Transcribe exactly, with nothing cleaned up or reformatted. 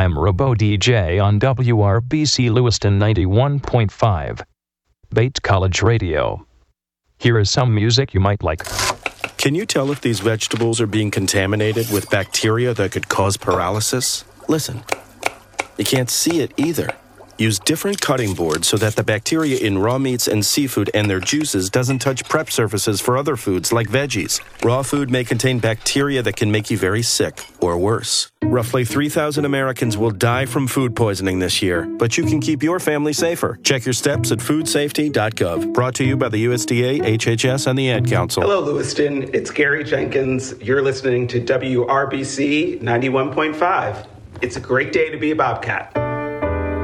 I'm Robo D J on W R B C Lewiston ninety-one point five. Bates College Radio. Here is some music you might like. Can you tell if these vegetables are being contaminated with bacteria that could cause paralysis? Listen. You can't see it either. Use different cutting boards so that the bacteria in raw meats and seafood and their juices doesn't touch prep surfaces for other foods like veggies. Raw food may contain bacteria that can make you very sick or worse. Roughly three thousand Americans will die from food poisoning this year, but you can keep your family safer. Check your steps at food safety dot gov. Brought to you by the U S D A, H H S, and the Ad Council. Hello, Lewiston. It's Gary Jenkins. You're listening to W R B C ninety-one point five. It's a great day to be a Bobcat.